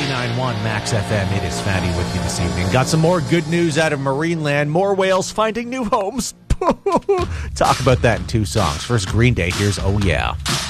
99.1 Max FM. It is Fatty with you this evening. Got some more good news out of Marineland. More whales finding new homes. Talk about that in two songs. First, Green Day. Here's Oh Yeah.